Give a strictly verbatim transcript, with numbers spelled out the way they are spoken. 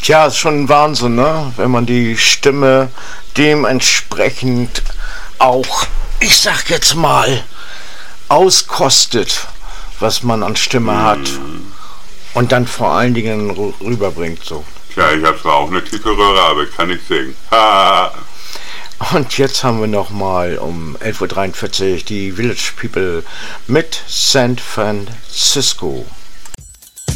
Tja, ist schon ein Wahnsinn, ne? Wenn man die Stimme dementsprechend auch, ich sag jetzt mal, auskostet, was man an Stimme hat und dann vor allen Dingen rüberbringt so. Tja, ich habe zwar auch eine dicke Röhre, aber ich kann nicht singen. Und jetzt haben wir nochmal um elf Uhr dreiundvierzig die Village People mit San Francisco.